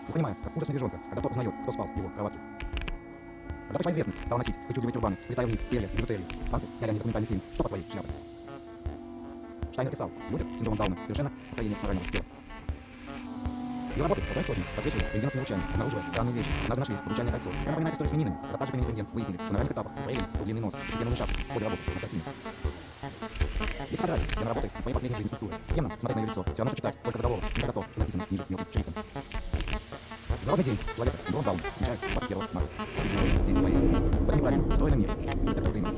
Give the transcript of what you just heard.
и понимает, как ужас медвежонка, когда тот узнает, кто спал в его кроватке. Когда пришла известность, стал носить причудливые тюрбаны, летая в них перья, бижутерии. Станции сняли они документальный фильм «Что под твоей шляпой?». Штайнер писал, люди с синдромом Дауна совершенно строение морального тела. Ее работы по сотни просвечивали рентгеновскими лучами, обнаруживая странные вещи. Однажды нашли обручальное кольцо. Это напоминает историю с мининами. Когда также применили рентген, выяснили, что на ранних этапах Фрейли был длинный нос, постепенно уменьшавшийся в ходе работы над картиной. Есть фотографии, где она работает над своей последней жизнью скульптурой. Всем нам смотреть на ее лицо, все равно, что читать только заголовок, никогда то, что написано ниже мелким шрифтом. Народный день человека, синдром Дауна, отмечают 21 марта. День болезни. В этом неправильном, устроенном мире. Это